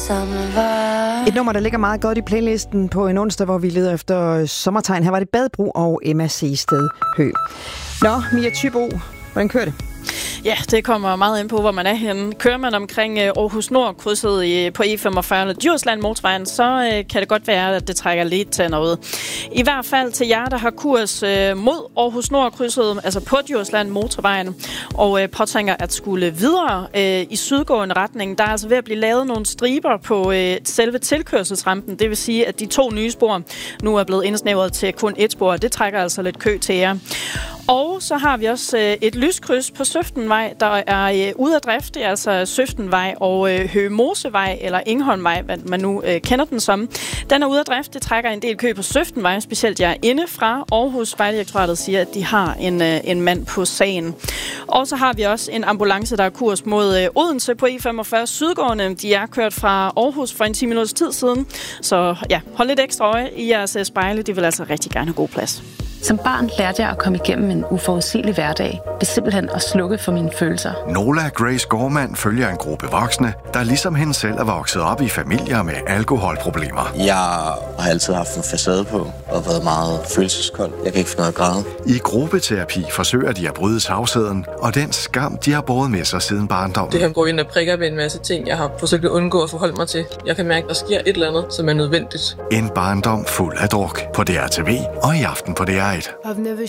Et nummer, der ligger meget godt i playlisten på en onsdag, hvor vi leder efter sommertegn. Her var det Badbro og Emma Seested Høgh. Nå, Mia Thybo, hvordan kører det? Ja, det kommer meget ind på, hvor man er henne. Kører man omkring Aarhus Nord-krydset på E45 eller Djursland motorvejen, så kan det godt være, at det trækker lidt til noget. I hvert fald til jer, der har kurs mod Aarhus Nord-krydset, altså på Djursland motorvejen, og påtænker at skulle videre i sydgående retning. Der er altså ved at blive lavet nogle striber på selve tilkørselsrampen. Det vil sige, at de 2 nye spor nu er blevet indsnævret til kun 1 spor. Det trækker altså lidt kø til jer. Og så har vi også et lyskryds på Søftenvej, der er ude af drift. Det er altså Søftenvej og Høge Mosevej, eller Ingholmvej, hvad man nu kender den som. Den er ude af drift. Det trækker en del kø på Søftenvej, specielt jeg inde fra Aarhus. Vejdirektoratet siger, at de har en mand på sagen. Og så har vi også en ambulance, der er kurs mod Odense på E45 sydgående. De er kørt fra Aarhus for en 10 minutters tid siden. Så ja, hold lidt ekstra øje i jeres spejle. De vil altså rigtig gerne have god plads. Som barn lærte jeg at komme igennem en uforudsigelig hverdag, ved simpelthen at slukke for mine følelser. Nola Grace Gorman følger en gruppe voksne, der ligesom hende selv er vokset op i familier med alkoholproblemer. Jeg har altid haft en facade på og været meget følelseskold. Jeg kan ikke finde noget at græde. I gruppeterapi forsøger de at bryde tavsheden og den skam, de har båret med sig siden barndommen. Det kan gå ind og prikker ved en masse ting, jeg har forsøgt at undgå at forholde mig til. Jeg kan mærke, at der sker et eller andet, som er nødvendigt. En barndom fuld af druk på DR TV og i aften på DR1. I've never